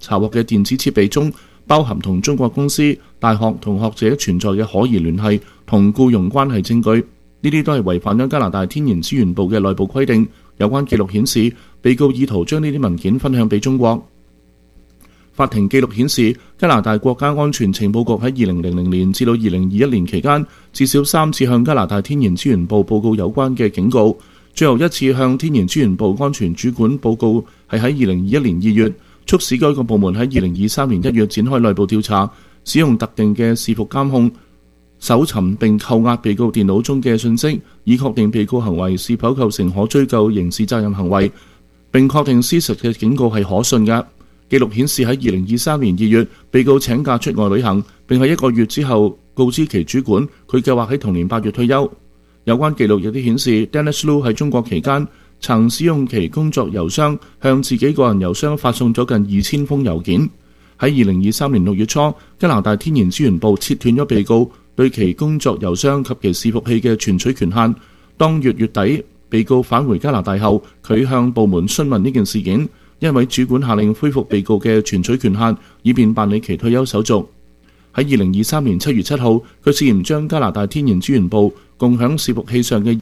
查獲嘅電子設備中包含同中國公司、大學同學者存在嘅可疑聯繫同僱傭關係證據，呢啲都係違反咗加拿大天然資源部嘅內部規定。有關記錄顯示，被告意圖將呢啲文件分享俾中國。法庭記錄顯示，加拿大國家安全情報局喺2000年至到2021年期間，至少3次向加拿大天然資源部報告有關嘅警告。最後一次向天然資源部安全主管報告係喺2021年2月，促使該個部門喺2023年1月展開內部調查，使用特定嘅視伏監控搜尋並扣押被告電腦中嘅信息，以確定被告行為是否構成可追究刑事責任行為，並確定施實嘅警告係可信嘅。記錄顯示喺2023年2月，被告請假出外旅行，並喺1個月之後告知其主管，佢計劃喺同年8月退休。有關記錄亦都顯示 ，Dennis Lu 喺中國期間曾使用其工作郵箱向自己個人郵箱發送咗近2000封郵件。喺2023年6月初，加拿大天然資源部切斷咗被告對其工作郵箱及其伺服器嘅存取權限。當月底，被告返回加拿大後，佢向部門詢問呢件事件。一位主管下令恢復被告嘅存取權限，以便辦理其退休手續。喺2023年7月7號，佢涉嫌將加拿大天然資源部共享伺服器上嘅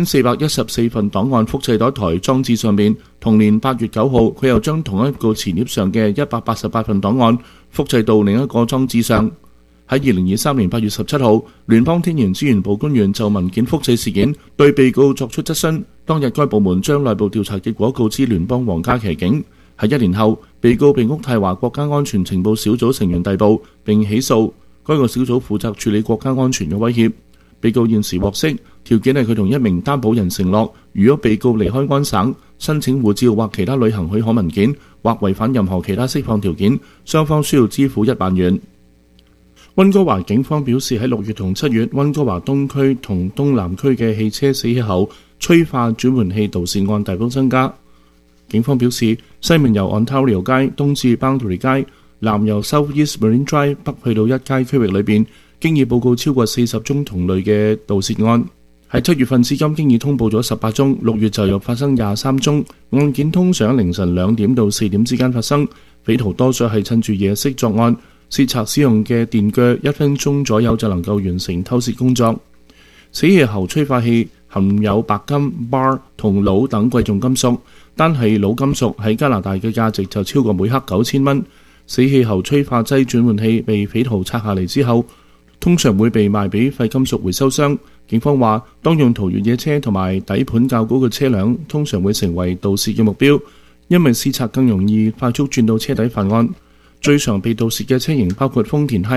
2414份檔案複製到一台裝置上面。同年8月9號，佢又將同一個磁碟上嘅188份檔案複製到另一個裝置上。喺2023年8月17號，聯邦天然資源部官員就文件複製事件對被告作出質詢。當日該部門將內部調查結果告知聯邦皇家騎警。喺1年後，被告被渥太華國家安全情報小組成員逮捕並起訴。該個小組負責處理國家安全嘅威脅。被告現時獲釋，條件係佢同一名擔保人承諾，如果被告離開安省、申請護照或其他旅行許可文件，或違反任何其他釋放條件，雙方需要支付1萬元。溫哥華警方表示，喺6月同7月，溫哥華東區同東南區嘅汽車死氣後催化轉換器盜竊案大幅增加。警方表示，西面由 Ontario 街東至 Boundary 街，南由 Southeast Marine Drive 北去到1街區域裏邊，經已報告超過40宗同類嘅盜竊案。喺7月份至今，經已通報咗18宗，6月就又發生23宗。案件通常凌晨2點到4點之間發生，匪徒多數係趁住夜色作案。竊賊使用嘅電鋸1分鐘左右就能夠完成偷竊工作。死氣喉催化器含有白金、bar 同鋁等貴重金屬，單係鋁金屬喺加拿大嘅價值就超過每克9000蚊。死氣喉催化劑轉換器被匪徒拆下嚟之後，通常會被賣俾廢金屬回收商。警方話，當用途越野車同埋底盤較高嘅車輛，通常會成為盜竊嘅目標，因為竊賊更容易快速轉到車底犯案。最常被盜竊嘅車型包括豐田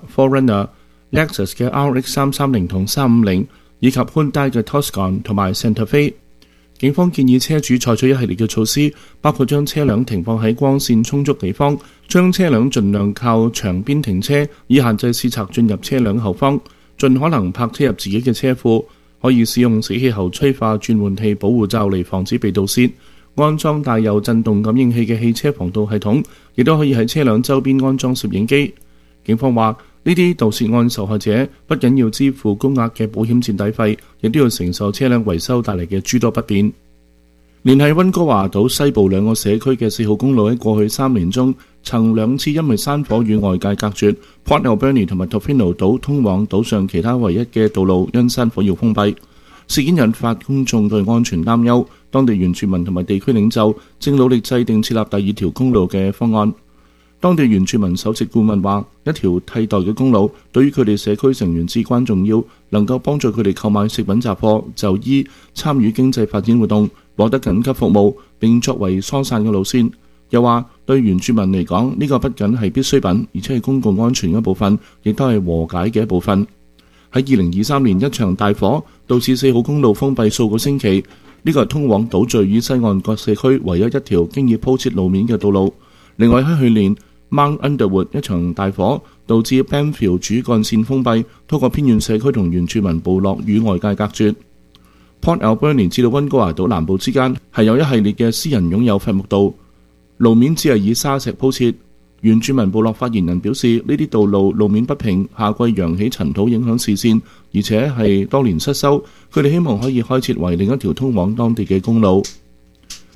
Highlander、Forerunner、Lexus 嘅 RX330 同350，以及 Hyundai 嘅 Tucson 同埋 Santa Fe。警方建議車主採取一系列嘅措施，包括將車輛停放喺光線充足地方，將車輛盡量靠牆邊停車，以限制竊賊進入車輛後方，盡可能泊車入自己嘅車庫。可以使用死氣喉催化轉換器保護罩嚟防止被盜竊。安裝帶有震動感應器嘅汽車防盜系統，亦都可以喺車輛周邊安裝攝影機。警方話，呢啲盜竊案受害者不僅要支付高額嘅保險墊底費，亦都要承受車輛維修帶嚟嘅諸多不便。連繫溫哥華島西部2個社區嘅4號公路喺過去3年中，曾2次因為山火與外界隔絕。Port Alberni 同埋 Tofino 島通往島上其他唯一嘅道路因山火要封閉。事件引發公眾對安全擔憂，當地原住民同埋地區領袖正努力制定設立第2條公路嘅方案。當地原住民首席顧問話，一條替代嘅公路對於佢哋社區成員至關重要，能夠幫助佢哋購買食品雜貨、就醫、參與經濟發展活動、獲得緊急服務，並作為疏散嘅路線。又話對原住民嚟講，呢個不僅係必需品，而且係公共安全嘅一部分，亦都係和解嘅一部分。喺2023年，一場大火導致4號公路封閉數個星期，呢個係通往島嶼與西岸各社區唯一一條經已鋪設路面嘅道路。另外喺去年 Mount Underwood 一場大火導致 Bannfield 主幹線封閉，通過偏遠社區同原住民部落與外界隔絕。Port Alberni 至到溫哥華島南部之間係有一系列嘅私人擁有伐木道，路面只係以沙石鋪設。原住民部落發言人表示，呢啲道路路面不平，夏季揚起塵土影響視線，而且係多年失修。佢哋希望可以開設為另一條通往當地嘅公路。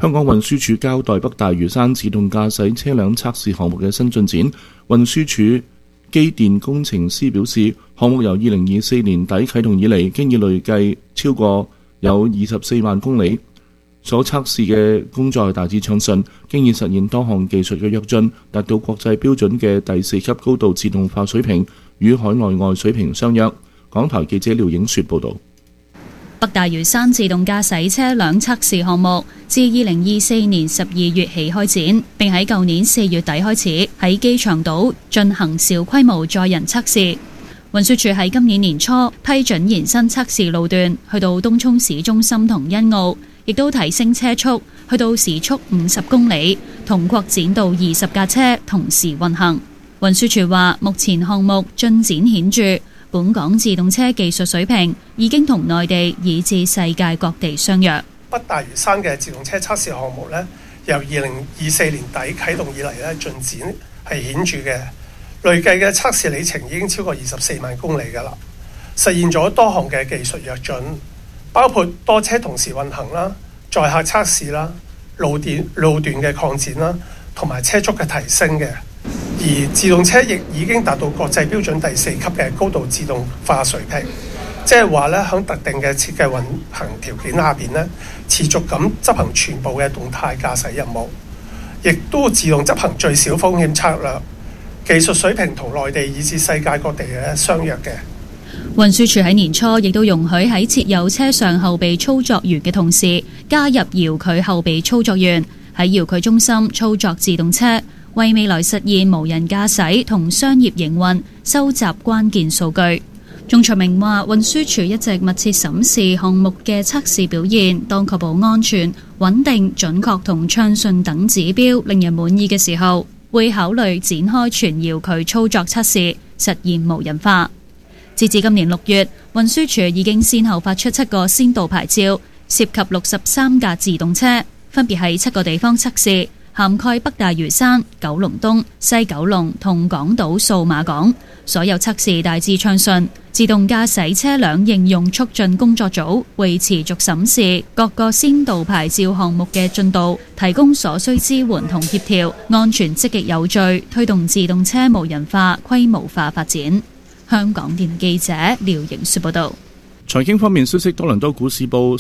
香港運輸署交代北大嶼山自動駕駛車輛測試項目嘅新進展。運輸署機電工程師表示，項目由2024年底啟動以嚟，經已累計超過有24萬公里，所測試嘅工作大致暢順，經已實現多項技術嘅躍進，達到國際標準嘅第4級高度自動化水平，與海內外水平相若。港台記者廖影雪報導。 北大嶼山自動駕駛車輛測試項目自2024年12月起開展，並喺舊年4月底開始喺機場島進行小規模載人測試。運輸署喺今年年初批准延伸測試路段，去到東涌市中心同欣澳，亦都提升車速，去到時速50公里，同擴展到20架車同時運行。運輸署話，目前項目進展顯著。本港自動車技術水平已經同內地以至世界各地相若。 北大嶼山嘅自動車測試項目呢，由2024年底啟動以嚟呢，進展係顯著嘅，累計嘅測試里程已經超過24萬公里㗎啦，實現咗多項嘅技術躍進，包括多車同時運行啦、載客測試啦、路段嘅擴展啦，同埋車速嘅提升嘅。而自動車亦已經達到國際標準第4級嘅高度自動化水平，即係話咧，喺特定嘅設計運行條件下邊咧，持續咁執行全部嘅動態駕駛任務，亦都自動執行最小風險策略，技術水平同內地以至世界各地嘅相若嘅。 運輸署喺年初亦都容許喺設有車上後備操作員嘅同時，加入遙距後備操作員喺遙距中心操作自動車，為未來實現無人駕駛同商業營運收集關鍵數據。鍾卓明話，運輸署一直密切審視項目嘅測試表現，當確保安全、穩定、準確同暢順等指標令人滿意嘅時候，會考慮展開全遙距操作測試，實現無人化。截至今年6月，運輸署已經先後發出7個先導牌照，涉及63架自動車，分別喺7個地方測試，涵蓋北大嶼山、九龍東、西九龍同港島數碼港。所有測試大致暢順。自動駕駛車輛應用促進工作組會持續審視各個先導牌照項目嘅進度，提供所需支援同協調，安全積極有序，推動自動車無人化、規模化發展。香港電台記者廖瑩雪報道。 財經方面消息，多倫多股市報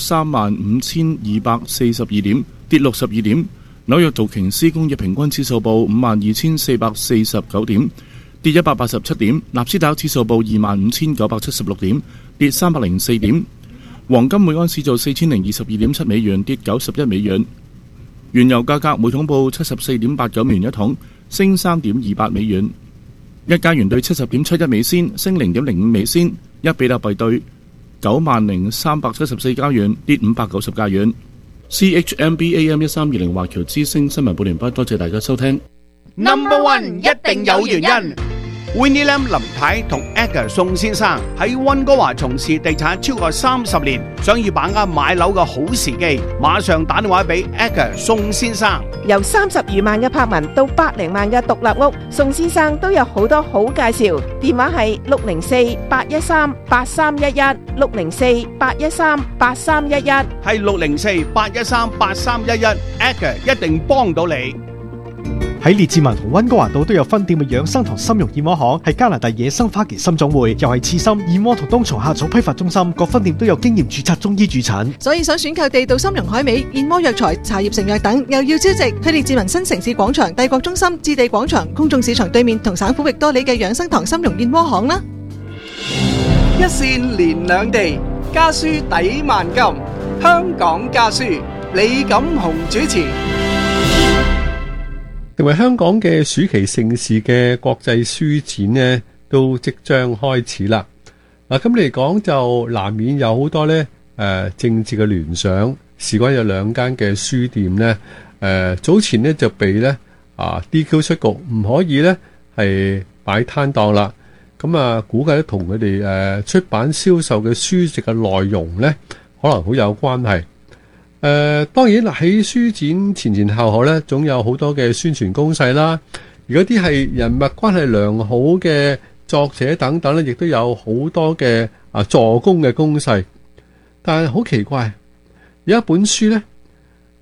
35,242點，跌62點。紐約道瓊斯工業平均指數報52,449點，跌187點。納斯達克指數報25,976點，跌304點。黃金每安士做4022.7美元，跌91美元。原油價格每桶報74.89美元一桶，升3.28美元。一加元兌70.71美仙，升0.05美仙。一比特幣兌90,374加元，跌590加元。CHMB AM1320 華僑之聲新聞報聯播，多謝大家收聽。 Number One 一定有原因。Winnie Lam 林太同 Edgar 宋先生喺溫哥華從事地產超過30年，想要把握買樓嘅好時機，馬上打電話俾 Edgar 宋先生。 由30餘萬嘅柏文到百零萬嘅獨立屋，宋先生都有好多好介紹。電話係604-813-8311 604-813-8311， 係604-813-8311 Edgar 一定幫到你。 喺列治文同溫哥華島都有分店嘅養生堂參茸燕窩行，係加拿大野生花旗參總會，又係刺參燕窩同冬蟲夏草批發中心，各分店都有經驗註冊中醫駐診。 所以想選購地道參茸海味、燕窩藥材、茶葉成藥等，又要招值，去列治文新城市廣場、帝國中心、置地廣場、公眾市場對面同省府域多里嘅養生堂參茸燕窩行啦。 一線連兩地，家書抵萬金。香港家書，李錦雄主持。 成為香港嘅暑期盛事嘅國際書展呢，都即將開始啦。嗱，咁嚟講就難免有好多呢政治嘅聯想。事關有兩間嘅書店呢，早前呢就被呢DQ 出局，唔可以呢係擺攤檔啦。咁啊，估計同佢哋出版銷售嘅書籍嘅內容呢，可能好有關係。當然喺書展前後咧，總有好多嘅宣傳攻勢啦。如果啲係人物關係良好嘅作者等等咧，亦都有好多嘅助攻嘅攻勢。但係好奇怪，有一本書咧，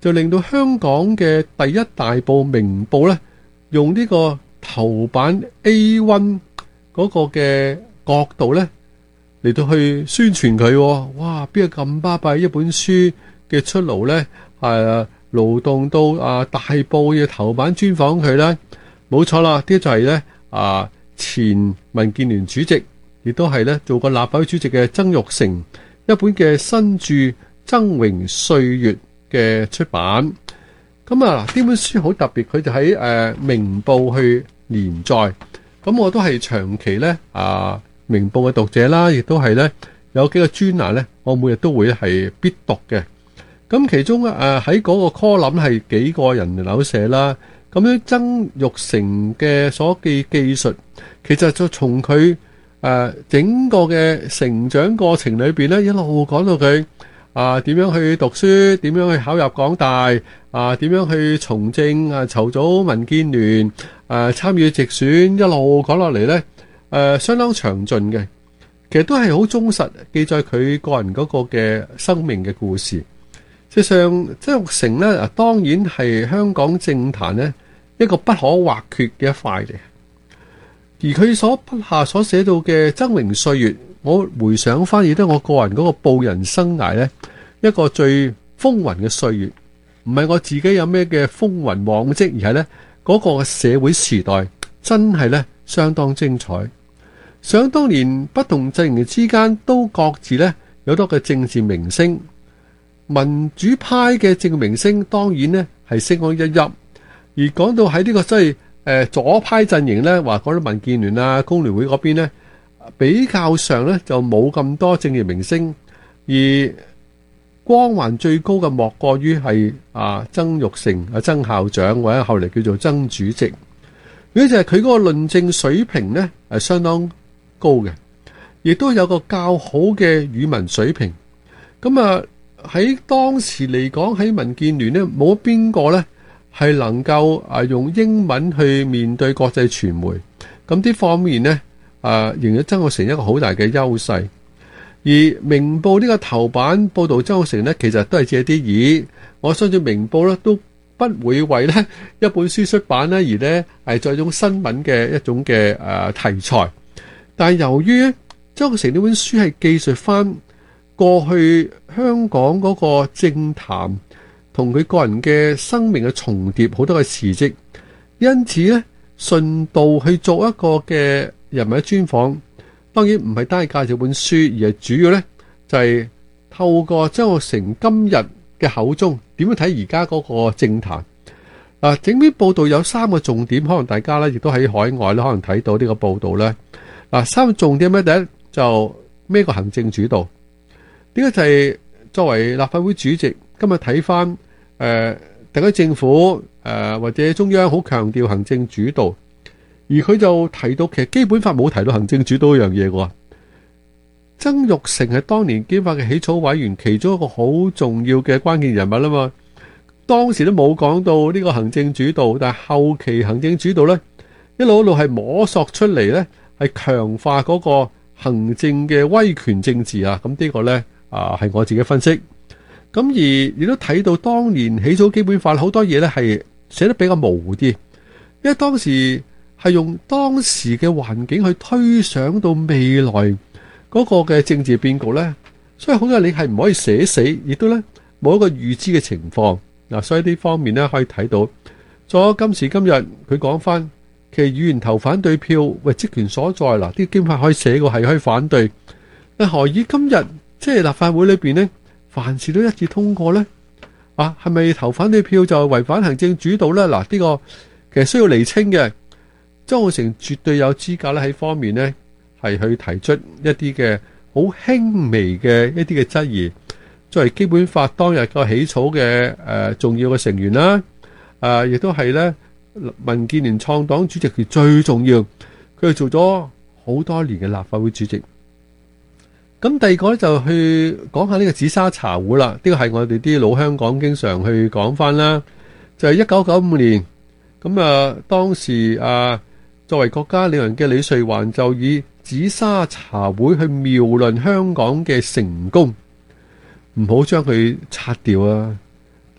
就令到香港嘅第一大報《明報》呢，用呢個頭版 A1 嗰個嘅角度呢嚟到去宣傳佢。哇！邊個咁巴閉？一本書嘅出爐呢，勞動到大報嘅頭版專訪佢呢。冇錯啦，呢就係呢前民建聯主席，亦都係呢做過立法會主席嘅曾鈺成一本嘅新著《崢嶸歲月》嘅出版。咁呢本書好特別，佢就喺明報去連載。咁我都係長期呢明報嘅讀者啦，亦都係呢有幾個專欄呢，我每日都會係必讀嘅。咁其中喺嗰個 column 係幾個人手寫啦。咁樣曾鈺成嘅所記述，其實就從佢整個嘅成長過程裏邊咧，一路講到佢點樣去讀書，點樣去考入港大，點樣去從政，籌組民建聯，參與直選，一路講落嚟咧，相當詳盡嘅。其實都係好忠實記載佢個人嗰個嘅生命嘅故事。事實上，曾鈺成咧，當然係香港政壇咧一個不可或缺嘅一塊嚟。而佢筆下所寫到嘅崢嶸歲月，我回想翻亦都我個人嗰個報人生涯咧，一個最風雲嘅歲月。唔係我自己有咩嘅風雲往績，而係咧嗰個社會時代真係咧相當精彩。想當年不同陣營之間都各自咧有多嘅政治明星，民主派嘅政治明星當然咧係星光熠熠。而講到喺呢個即係左派陣營咧，話講到民建聯啊、工聯會嗰邊咧，比較上咧就冇咁多政治明星，而光環最高嘅莫過於係曾鈺成曾校長，或者後嚟叫做曾主席。呢就係佢嗰個論證水平咧係相當高嘅，亦都有個較好嘅語文水平。咁喺當時嚟講，喺民建聯咧冇邊個咧係能夠用英文去面對國際傳媒，咁呢方面呢，仍然曾鈺成一個好大嘅優勢。而明報呢個頭版報導曾鈺成呢，其實都係借啲意。我相信明報呢都不會為呢一本書出版呢而呢係作一種新聞嘅一種嘅題材。但係由於曾鈺成呢本書係記述翻過去香港嗰個政壇同佢個人嘅生命嘅重疊，好多嘅事蹟，因此呢順道去做一個嘅人物專訪，當然唔係單係介紹本書，而係主要呢就係透過曾鈺成今日嘅口中點樣睇而家嗰個政壇。整篇報道有3個重點，可能大家呢亦都喺海外呢可能睇到呢個報道呢。3個重點咩？第一就咩個行政主導，呢個就係作為立法會主席。今日睇翻特區政府或者中央好強調行政主導，而佢就提到其實基本法冇提到行政主導一樣嘢喎。曾鈺成係當年基本法嘅起草委員，其中一個好重要嘅關鍵人物啦嘛。當時都冇講到呢個行政主導，但係後期行政主導呢，一路係摸索出嚟呢，係強化嗰個行政嘅威權政治啊。咁呢個呢係我自己分析。咁而亦都睇到當年起草基本法好多嘢呢係寫得比較模糊啲，因為當時係用當時嘅環境去推想到未來嗰個嘅政治變局呢，所以好多嘢你係唔可以寫死，亦都呢冇一個預知嘅情況。所以呢方面呢可以睇到，咗今時今日佢講翻，其實議員投反對票，喂，職權所在嗱，啲基本法可以寫過係可以反對，但何以今日即係立法會裏邊呢，凡事都一致通過呢？係咪投反對票就違反行政主導呢？嗱，呢個其實需要釐清嘅。曾鈺成絕對有資格咧喺方面呢係去提出一啲嘅好輕微嘅一啲嘅質疑。作為基本法當日個起草嘅重要嘅成員啦，亦都係咧民建聯創黨主席，佢最重要，佢做咗好多年嘅立法會主席。咁第二個咧就去講下呢個紫砂茶壺啦，呢個係我哋啲老香港經常去講翻啦。就係1995年，咁當時作為國家領導人嘅李瑞環就以紫砂茶壺去描論香港嘅成功。唔好將佢拆掉啊！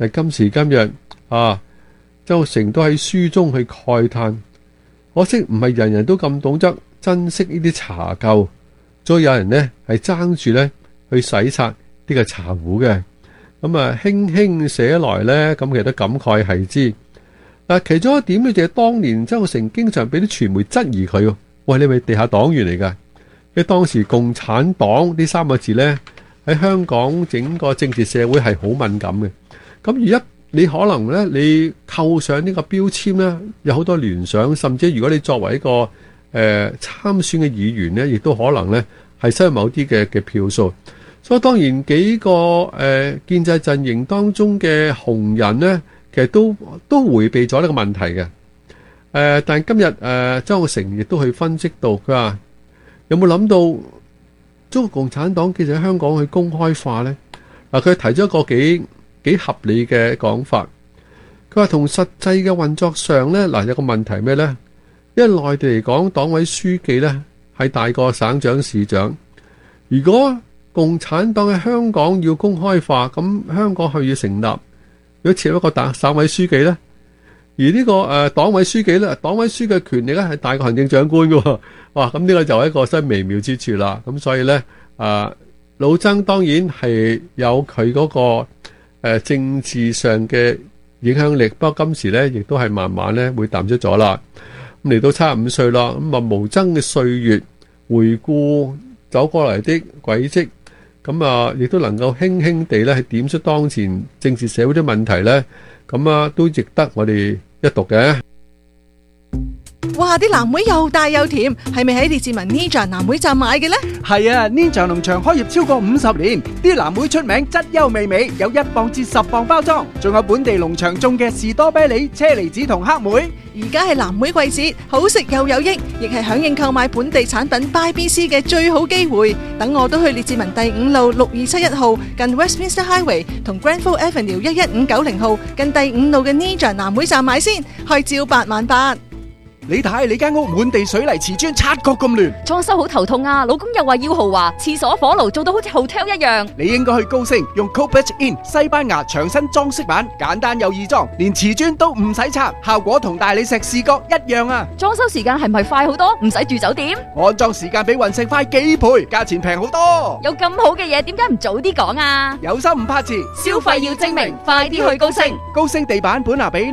但今時今日周成都喺書中去慨嘆，可惜唔係人人都咁懂得珍惜呢啲茶垢，所以有人呢係爭住呢去洗刷呢個茶壺嘅。咁輕輕寫來呢，咁其實都感慨係之。其中一點呢，就係當年周成經常俾啲傳媒質疑佢，喂，你咪地下黨員嚟㗎？因為當時共產黨呢三個字呢，喺香港整個政治社會係好敏感嘅。咁而家你可能呢，你扣上呢個標籤呢，有好多聯想，甚至如果你作為一個參選嘅議員呢，亦都可能呢係失去某啲嘅票數。所以當然幾個建制陣營當中嘅紅人呢，其實都迴避咗呢個問題嘅。但今日周成亦都去分析到，佢話有冇諗到中國共產黨其實喺香港去公開化呢？佢提咗一個幾合理嘅講法。佢話同實際嘅運作上呢，有個問題咩呢？因為內地嚟講，黨委書記呢係大過省長市長。如果共產黨喺香港要公開化，咁香港係要成立，如果設立一個省委書記呢？而呢個黨委書記呢，黨委書記嘅權力呢係大過行政長官嘅。哇！咁呢個就係一個真微妙之處啦。咁所以呢，老曾當然係有佢嗰個政治上嘅影響力，不過今時呢亦都係慢慢呢會淡出咗啦。咁嚟到75歲啦，咁無爭嘅歲月回顧走過嚟的軌跡。咁亦都能夠輕輕地咧，係點出當前政治社會啲問題咧，咁都值得我哋一讀嘅。 哇！啲藍莓又大又甜，係咪喺列治文 Ninja 藍莓站買嘅呢？ 係啊，Ninja 農場開業超過50年，啲藍莓出名質優味美，有1磅至10磅包裝，仲有本地農場種嘅士多啤梨、車厘子同黑莓。 而家係藍莓季節，好食又有益，亦係響應購買本地產品 Buy BC 嘅最好機會。等我都去列治文第5路6271號近 Westminster Highway 同 Granville Avenue 11590號近第5路嘅 Ninja 藍莓站買先，開招88000。 你睇你間屋滿地水泥瓷磚，察覺咁亂， 裝修好頭痛啊！老公又話要豪華，廁所火爐做到好似 hotel 一樣。 你應該去高升，用 Copech In 西班牙牆身裝飾板，簡單又易裝，連瓷磚都唔使拆，效果同大理石視覺一樣啊！ 裝修時間係咪快好多？唔使住酒店？ 安裝時間比雲石快幾倍，價錢平好多。 有咁好嘅嘢，點解唔早啲講啊？ 有心唔怕遲， 消費要精明，快啲去高升。 高升地板本拿比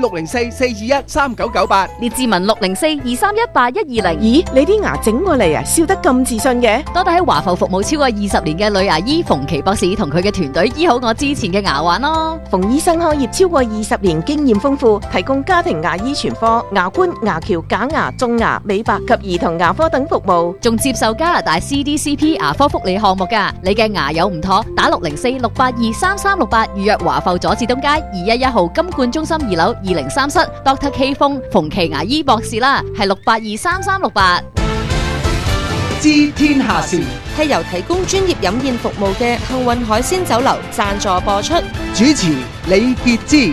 604-421-3998， 列治文604-231-8120。 咦，你啲牙整過嚟啊，笑得咁自信嘅？ 多得喺華埠服務超過20年嘅女牙醫馮琪博士同佢嘅團隊醫好我之前嘅牙患咯。 馮醫生開業超過20年，經驗豐富，提供家庭牙醫全科、牙冠、牙橋、假牙、種牙、美白及兒童牙科等服務， 仲接受加拿大 CDCP 牙科福利項目㗎。你嘅牙有唔妥，打604-682-3368預約華埠佐治東街211號金冠中心2樓203室 Dr. K 風馮琪牙醫博士啦，係682-3368。 知天下事係由提供專業飲宴服務嘅幸運海鮮酒樓贊助播出。 主持李傑之。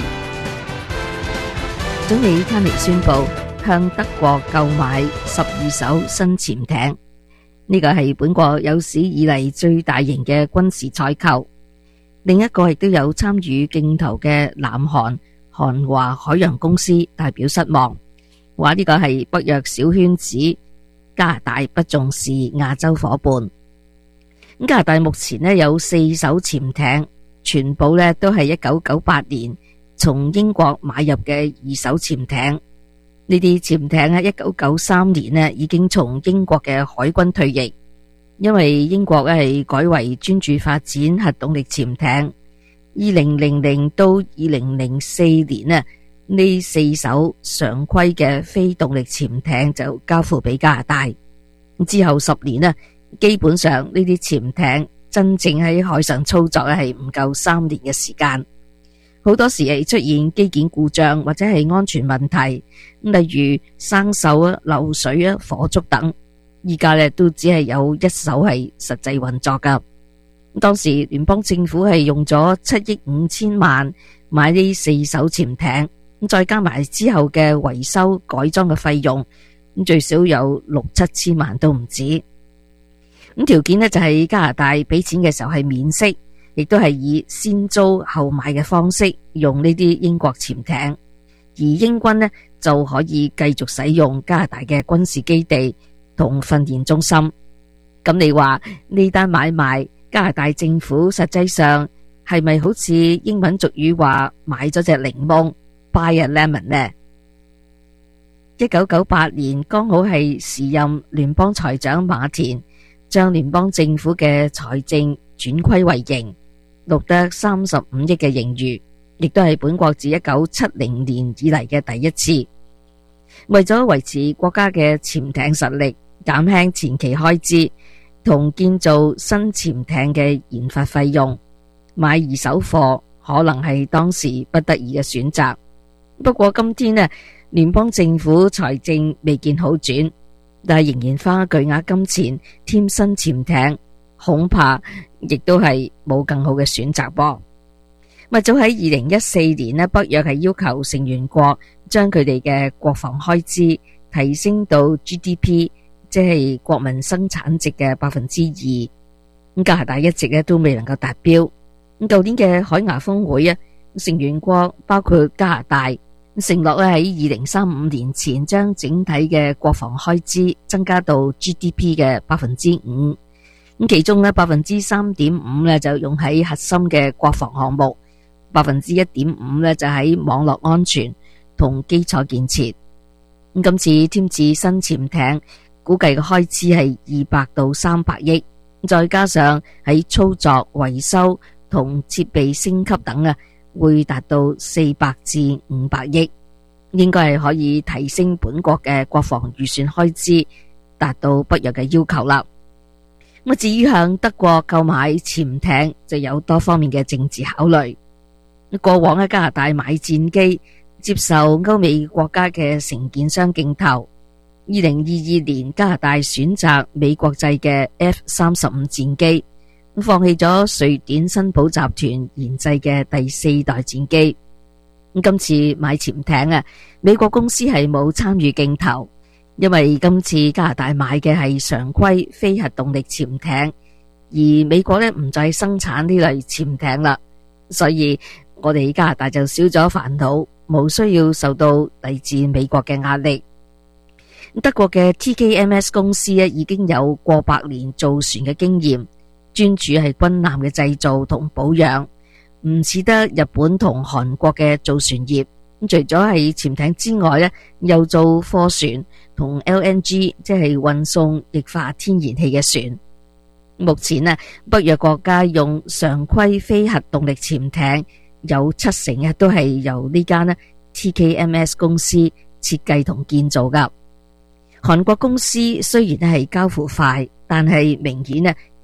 總理卡尼宣布向德國購買12艘新潛艇，呢個係本國有史以嚟最大型嘅軍事採購。另一個亦都有參與競投嘅南韓韓華海洋公司大表失望，話呢個係北約小圈子，加拿大不重視亞洲夥伴。加拿大目前有4艘潛艇，全部都係1998年從英國買入嘅2艘潛艇。呢啲潛艇喺1993年已經從英國嘅海軍退役，因為英國係改為專注發展核動力潛艇。2000到2004年呢4艘常規嘅非動力潛艇就交付俾加拿大。之後10年基本上呢啲潛艇真正喺海上操作係唔夠3年嘅時間。好多時係出現機件故障或者係安全問題，例如生鏽漏水火燭等。依家都只係有1艘係實際運作噶。當時聯邦政府係用咗7億5千萬買呢4艘潛艇，再加埋之後嘅維修改裝嘅費用，最少有6-7千萬都唔止。條件就係加拿大俾錢嘅時候係免息， 亦都係以先租後買嘅方式用呢啲英國潛艇，而英軍呢就可以繼續使用加拿大嘅軍事基地同訓練中心。咁你話呢單買賣，加拿大政府實際上係咪好似英文俗語話買咗隻檸檬 buy a lemon 呢？1998年剛好係時任聯邦財長馬田將聯邦政府嘅財政轉虧為盈，錄得35億嘅盈餘，亦都係本國自1970年以嚟嘅第一次。為咗維持國家嘅潛艇實力，減輕前期開支同建造新潛艇嘅研發費用，買二手貨可能係當時不得已嘅選擇。不過今天呢，聯邦政府財政未見好轉，但係仍然花巨額金錢添新潛艇，恐怕亦都係冇更好嘅選擇噃。早喺2014年呢，北約係要求成員國將佢哋嘅國防開支提升到 GDP， 即係國民生產值嘅 2%。加拿大一直咧都未能夠達標。舊年嘅海牙峰會啊，成員國包括加拿大承諾咧喺2035年前將整體嘅國防開支增加到 GDP 嘅 5%。其中咧 3.5% 咧就用喺核心嘅國防項目，1.5% 咧就喺網絡安全同基礎建設。今次添置新潛艇，估計嘅開支係200到300億，再加上喺操作、維修同設備升級等啊，會達到400至500億，應該係可以提升本國嘅國防預算開支，達到北約嘅要求啦。至於向德國購買潛艇，就有多方面嘅政治考慮。過往喺加拿大買戰機，接受歐美國家嘅承建商競投。2022年，加拿大選擇美國製嘅 F-35 戰機，放棄咗瑞典新寶集團研製嘅第4代戰機。今次買潛艇啊，美國公司係冇參與競投，因為今次加拿大買嘅係常規非核動力潛艇，而美國呢唔再生產呢類潛艇啦，所以我哋加拿大就少咗煩惱，冇需要受到嚟自美國嘅壓力。德國嘅 TKMS 公司已經有過百年造船嘅經驗，專注係軍艦嘅製造同保養，唔似得日本同韓國嘅造船業。除咗係潛艇之外，又做貨船同 LNG， 即係運送液化天然氣嘅船。目前北約國家用常規非核動力潛艇有70%都係由呢間 TKMS 公司設計同建造噶。韓國公司雖然係交付快，但係明顯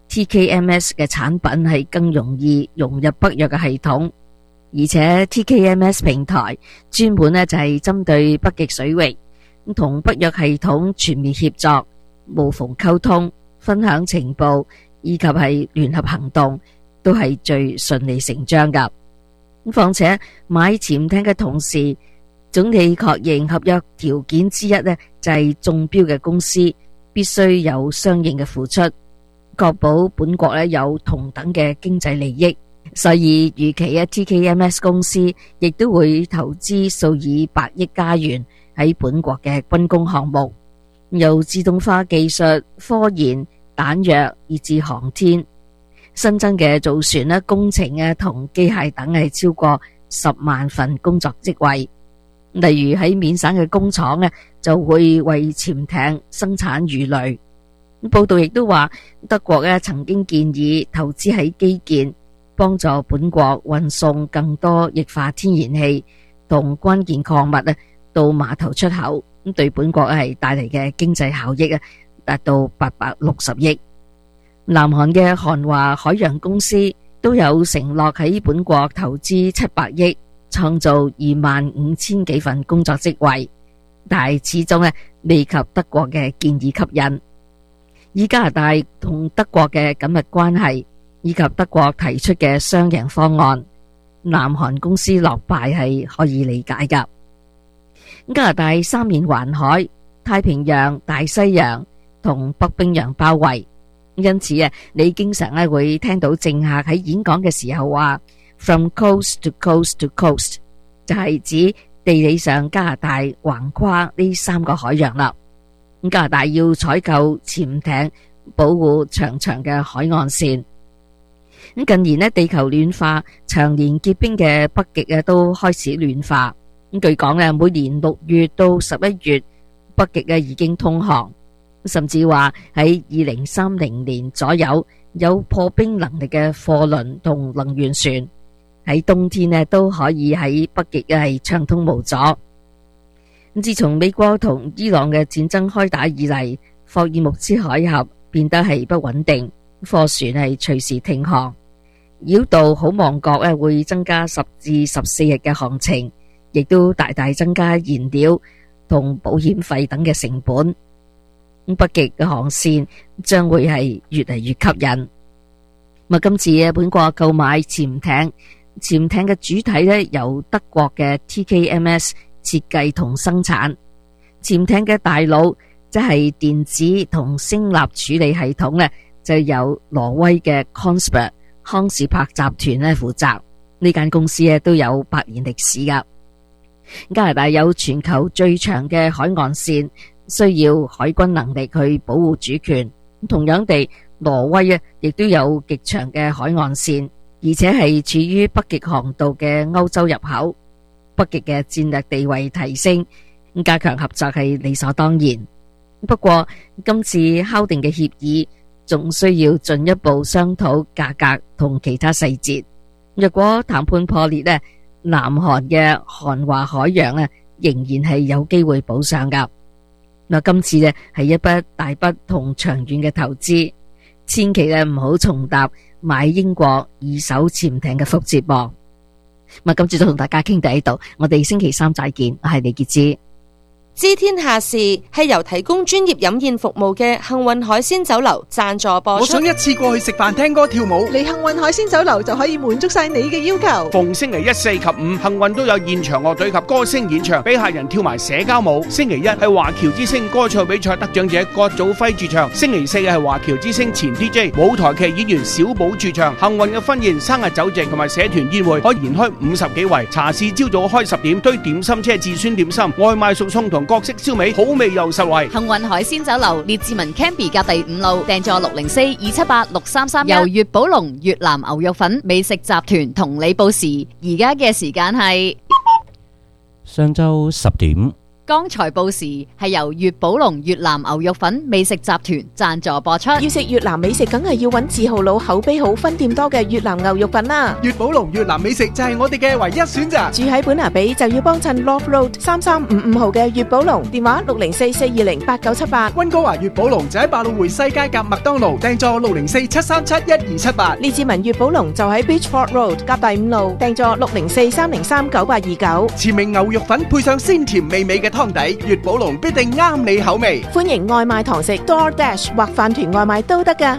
TKMS 嘅產品係更容易融入北約嘅系統，而且 TKMS 平台專門就係針對北極水域，同北約系統全面協作，無縫溝通、分享情報以及係聯合行動，都係最順理成章噶。況且買潛艇嘅同時，總理確認合約條件之一就係中標嘅公司必須有相應嘅付出，確保本國有同等嘅經濟利益。所以預期TKMS 公司亦都會投資數以百億加元喺本國嘅軍工項目，由自動化技術、科研、彈藥以至航天。新增嘅造船工程同機械等係超過10萬份工作職位。例如喺緬省嘅工廠就會為潛艇生產魚雷。報道亦都話，德國曾經建議投資喺基建，幫助本國運送更多液化天然氣同關鍵礦物到碼頭出口，對本國係帶嚟嘅經濟效益達到860億。南韓嘅韓華海洋公司都有承諾喺本國投資700億，創造25000幾份工作職位，但係始終未及德國嘅建議吸引。以加拿大同德國嘅緊密關係，以及德國提出嘅雙贏方案，南韓公司落敗係可以理解噶。加拿大3面環海，太平洋、大西洋同北冰洋包圍， 因此你經常會聽到政客喺演講嘅時候話 From coast to coast to coast， 就係指地理上加拿大橫跨呢3個海洋啦。加拿大要採購潛艇，保護長長嘅海岸線。近年地球暖化，長年結冰嘅北極都開始暖化。據講每年6月到11月，北極已經通航，甚至話喺2030年左右，有破冰能力嘅貨輪同能源船喺冬天都可以喺北極係暢通無阻。自從美國同伊朗嘅戰爭開打以嚟，霍爾木茲海峽變得係不穩定，貨船係隨時停航。繞道好望角會增加10至14日嘅航程，亦都大大增加燃料同保險費等嘅成本。北極嘅航線將會係越嚟越吸引。今次本國購買潛艇嘅主體由德國嘅 TKMS 設計同生產。潛艇嘅大腦即係電子同聲納處理系統就由挪威嘅康士柏集團負責。呢間公司都有100年歷史噶。加拿大有全球最長嘅海岸線，需要海軍能力去保護主權。同樣地，挪威亦都有極長嘅海岸線，而且係處於北極航道嘅歐洲入口。北極嘅戰略地位提升，加強合作係理所當然。不過今次敲定嘅協議仲需要進一步商討價格同其他細節。若果談判破裂南韓嘅韓華海洋仍然係有機會補上噶。今次係一筆大筆同長遠嘅投資，千祈唔好重踏買英國二手潛艇嘅覆轍噃。今次就同大家傾到呢度，我哋星期3再見。我係李潔芝。 知天下事係由提供專業飲宴服務嘅幸運海鮮酒樓贊助播出。 我想一次過去食飯、聽歌、跳舞， 嚟幸運海鮮酒樓就可以滿足晒你嘅要求。 逢星期1、4及5，幸運都有現場樂隊及歌星演唱，俾客人跳埋社交舞。星期1係華僑之星歌唱比賽得獎者郭祖輝駐唱，星期4係華僑之星前 DJ 舞台劇演員小寶駐唱。幸運嘅婚宴、生日酒席同埋社團宴會可延開50幾圍。茶市朝早開10點，堆點心車至酸點心，外賣熟餸同各式燒味，好味又實惠。 幸運海鮮酒樓列治文 Canby 隔第5路，訂座604-278-6331。由粵寶龍越南牛肉粉美食集團同你報時，而家嘅時間係上晝10點。 剛才報時係由粵寶龍越南牛肉粉美食集團贊助播出。 要食越南美食，梗係要揾字號佬口碑好、分店多嘅越南牛肉粉啦。 粵寶龍越南美食就係我哋嘅唯一選擇。 住喺本拿比就要幫襯 Love Road 3355號嘅粵寶龍，電話604-420-8978。 溫哥華粵寶龍就喺百老匯西街夾麥當勞，訂座604-737-1278。 列治文粵寶龍就喺 Beachford Road 夾第5路，訂座604-303-9829。 前名牛肉粉配上鮮甜美味嘅湯底，粵寶龍必定啱你口味。 歡迎外賣堂食 DoorDash 或飯團外賣都得㗎。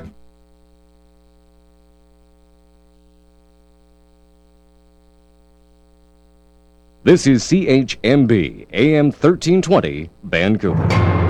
This is CHMB AM 1320 Vancouver。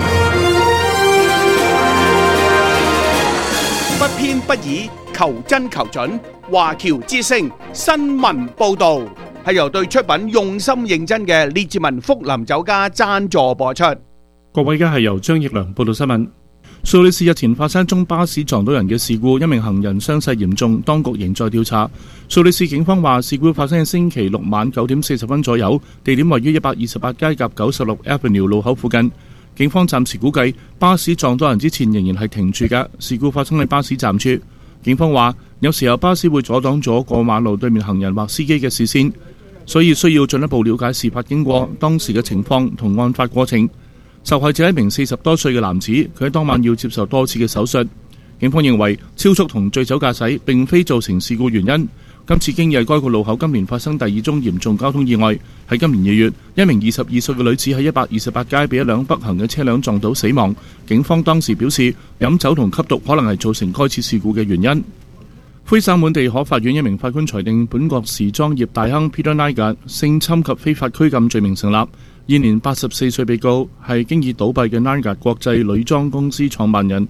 不偏不倚，求真求準。華僑之聲新聞報道係由對出品用心認真嘅列治文福林酒家贊助播出。 各位，而家係由張奕良報道新聞。蘇黎世日前發生一宗巴士撞到人嘅事故，一名行人傷勢嚴重，當局仍在調查。蘇黎世警方話，事故發生喺星期6晚9點40分左右，地點位於128街夾96 Avenue 路口附近。警方暫時估計，巴士撞到人之前仍然係停住嘅。事故發生喺巴士站處。警方話，有時候巴士會阻擋咗過馬路對面行人或司機嘅視線，所以需要進一步了解事發經過、當時嘅情況同案發過程。受害者係一名40多歲嘅男子，佢喺當晚要接受多次嘅手術。警方認為超速同醉酒駕駛並非造成事故原因。今次經已該個路口今年發生第2宗嚴重交通意外，喺今年2月，一名22歲嘅女子喺128街被一輛北行嘅車輛撞到死亡。警方當時表示，飲酒同吸毒可能係造成該次事故嘅原因。魁省滿地可法院一名法官裁定本國時裝業大亨 Peter Nygard 性侵及非法拘禁罪名成立。現年84歲被告係經已倒閉嘅 Nygard 國際女裝公司創辦人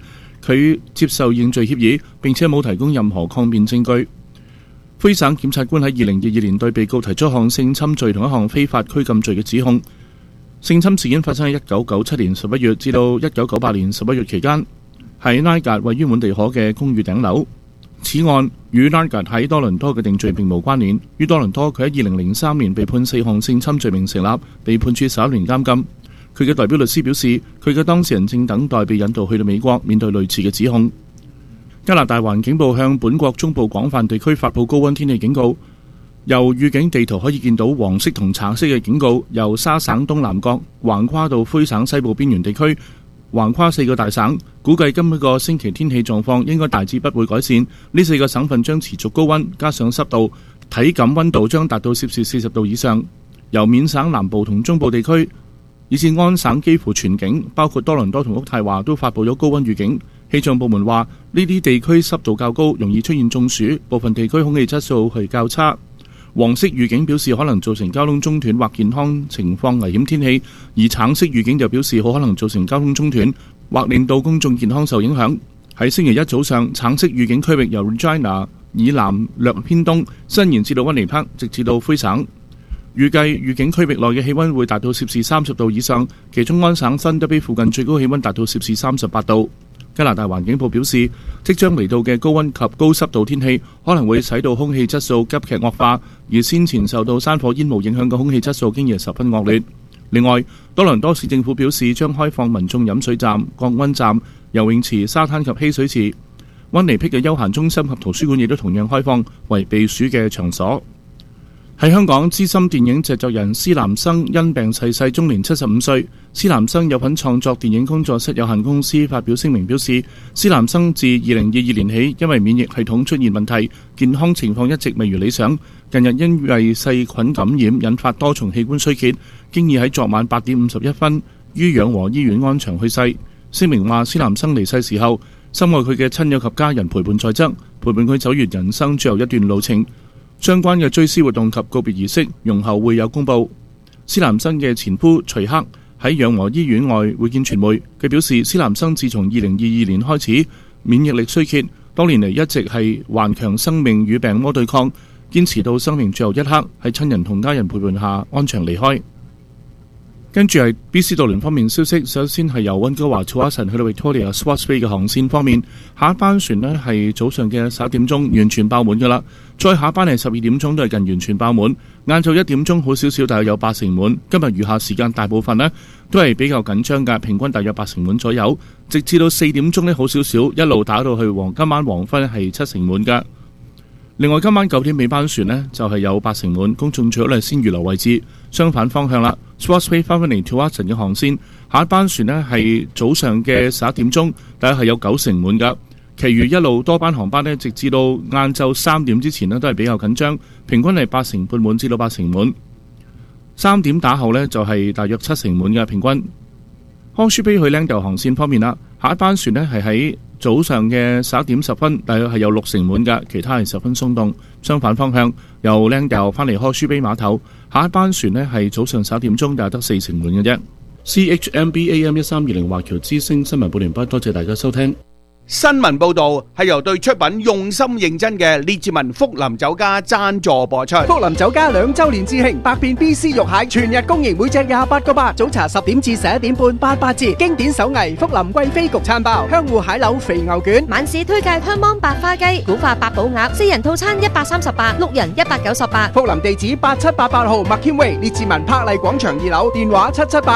佢接受認罪協議，並且冇提供任何抗辯證據。魁省檢察官喺2022年對被告提出一項性侵罪同一項非法拘禁罪嘅指控。性侵事件發生喺1997年11月至到1998年11月期間，喺拉格位於滿地可嘅公寓頂樓。此案與拉格喺多倫多嘅定罪並無關聯。於多倫多，佢喺2003年被判4項性侵罪名成立，被判處11年監禁。佢嘅代表律師表示，佢嘅當事人正等待被引渡去到美國面對類似嘅指控。加拿大環境部向本國中部廣泛地區發布高溫天氣警告。由預警地圖可以見到，黃色同橙色嘅警告由沙省東南角橫跨到魁省西部邊緣地區，橫跨4個大省。估計今個星期天氣狀況應該大致不會改善。呢4個省份將持續高溫，加上濕度，體感溫度將達到攝氏40度以上。由緬省南部同中部地區以至安省幾乎全境，包括多倫多同渥太華都發布咗高溫預警。氣象部門話，呢啲地區濕度較高，容易出現中暑，部分地區空氣質素係較差。黃色預警表示可能造成交通中斷或健康情況危險天氣，而橙色預警就表示好可能造成交通中斷或令到公眾健康受影響。喺星期一早上，橙色預警區域由 Regina 以南略偏東伸延至到溫尼克，直至到魁省。預計預警區域內嘅氣溫會達到攝氏30度以上，其中安省新德比附近最高氣溫達到攝氏38度。加拿大環境部表示，即將嚟到嘅高溫及高濕度天氣可能會使到空氣質素急劇惡化，而先前受到山火煙霧影響嘅空氣質素經已十分惡劣。另外，多倫多市政府表示將開放民眾飲水站、降溫站、游泳池、沙灘及嬉水池。溫尼僻嘅休閒中心及圖書館亦都同樣開放為避暑嘅場所。喺香港，資深電影製作人施南生因病逝世，終年75歲。施南生有份創作電影工作室有限公司發表聲明表示，施南生自2022年起因為免疫系統出現問題，健康情況一直未如理想。近日因為細菌感染引發多重器官衰竭，經已喺昨晚8點51分於養和醫院安詳去世。聲明話，施南生離世時候，深愛佢嘅親友及家人陪伴在側，陪伴佢走完人生最後一段路程。相關嘅追思活動及告別儀式，容後會有公佈。施南生嘅前夫徐克喺養和醫院外會見傳媒，佢表示施南生自從2022年開始免疫力衰竭，多年嚟一直係頑強生命與病魔對抗，堅持到生命最後一刻，喺親人同家人陪伴下安詳離開。跟住係 BC 渡輪方面消息，首先係由溫哥華 Tsawwassen 去到 Victoria Swartz Bay 嘅航線方面，下一班船呢係早上嘅11點鐘完全爆滿㗎啦，再下一班係12點鐘都係近完全爆滿，晏晝1點鐘好少少，大約有80滿。今日餘下時間大部分呢都係比較緊張㗎，平均大約80滿左右，直至到4點鐘呢好少少，一路打到去今晚黃昏係70滿㗎。另外今晚9點尾班船呢就係有80滿，公眾最好係先預留位置。相反方向啦 ，Swartz Bay 翻返嚟 Tsawwassen 嘅航線，下一班船呢係早上嘅11點鐘，大約係有90滿㗎。其餘一路多班航班呢，直至到晏晝3點之前呢都係比較緊張，平均係8成半滿至到8成滿。3點打後呢就係大約7成滿嘅平均。康舒卑去靚豆航線方面啦，下一班船呢係喺早上嘅11點10分，大約係有6成滿㗎，其他係十分鬆動。相反方向，由靚豆返嚟康舒卑碼頭，下一班船呢係早上11點鐘，但係得4成滿嘅啫。CHMB AM 1320華僑之聲新聞報完畢，多謝大家收聽。 新聞報道係由對出品用心認真嘅列治文福林酒家贊助播出。 福林酒家2周年致慶，百變 BC 肉蟹全日供應，每隻28個8，早茶10點至11點半88折。經典手藝福林貴妃焗餐包，香芋蟹柳肥牛卷， 晚市推介香芒白花雞、古法八寶鴨，4人套餐138，六人198。 福林地址8788號麥謙威列治文柏麗廣場2樓，電話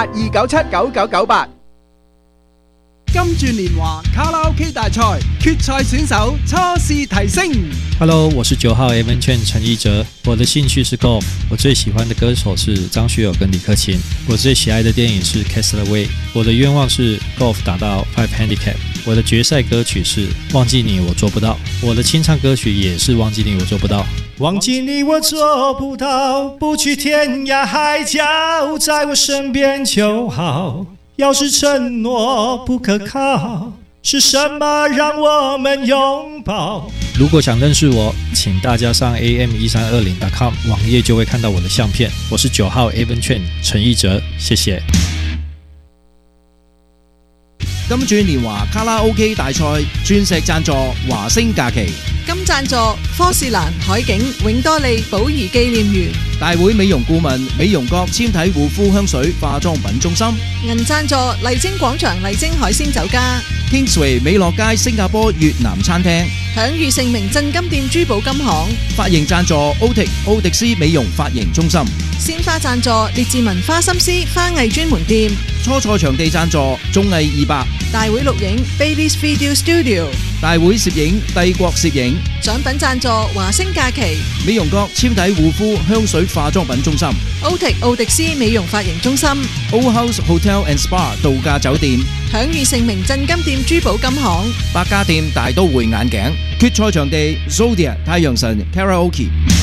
778-297-9998。金鑽年華卡拉 OK 大賽決賽選手初試提升。 Hello， 我是9號 Evan Chen 陳奕哲，我的興趣是 golf， 我最喜歡的歌手是張學友跟李克勤，我最喜愛的電影是 Castaway， 我的願望是 golf 打到5 handicap， 我的決賽歌曲是忘記你我做不到，我的清唱歌曲也是忘記你我做不到。忘記你我做不到，不去天涯海角，在我身邊就好。要是承諾不可靠，是什麼讓我們擁抱？如果想認識我，請大家上 am1320.com 網頁就會看到我的相片。我是9號 Evan Chen 陳奕哲，謝謝。 金鑽年華卡拉 OK 大賽鑽石贊助華星假期， 金贊助科士蘭海景永多利寶儀紀念園， 大會美容顧問美容閣纖體護膚香水化妝品中心， 銀贊助麗晶廣場麗晶海鮮酒家， Kingsway 美樂街新加坡越南餐廳， 享譽盛名鎮金店珠寶金行， 髮型贊助奧迪斯美容髮型中心， 鮮花贊助列治文花心思花藝專門店， 初賽場地贊助綜藝200， 大會錄影 Bailey's Video Studio， 大會攝影帝國攝影， 獎品贊助華星假期， 美容閣纖體護膚香水化妝品中心， 奧迪斯美容髮型中心， Old House Hotel and Spa 度假酒店， 享譽盛名鎮金店珠寶金行， 百家店大都會眼鏡，決賽場地 Zodiac 太陽神 Karaoke。